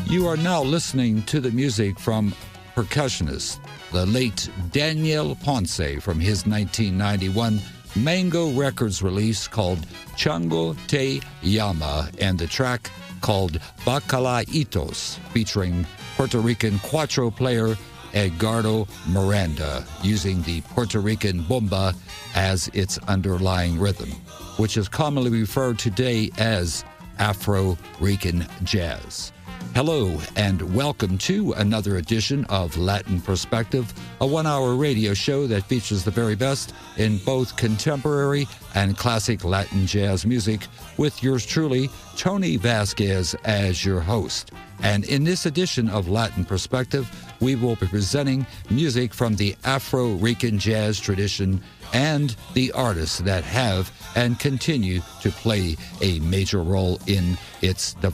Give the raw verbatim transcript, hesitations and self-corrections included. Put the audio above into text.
You are now listening to the music from percussionist, the late Daniel Ponce, from his nineteen ninety-one Mango Records release called Chango Te Llama, and the track called Bacalaitos, featuring Puerto Rican cuatro player Edgardo Miranda, using the Puerto Rican bomba as its underlying rhythm, which is commonly referred today as Afro-Rican jazz. Hello, and welcome to another edition of Latin Perspective, a one-hour radio show that features the very best in both contemporary and classic Latin jazz music, with yours truly, Tony Vasquez, as your host. And in this edition of Latin Perspective, we will be presenting music from the Afro-Rican jazz tradition and the artists that have and continue to play a major role in its development.